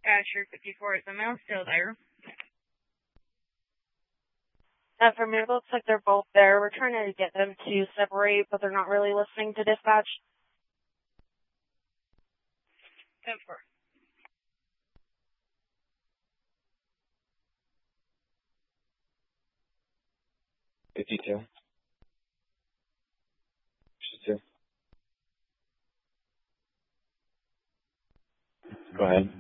dispatcher 54, is the male still there? For me, it looks like they're both there. We're trying to get them to separate, but they're not really listening to dispatch. 10-4. Detail. 62. Go ahead.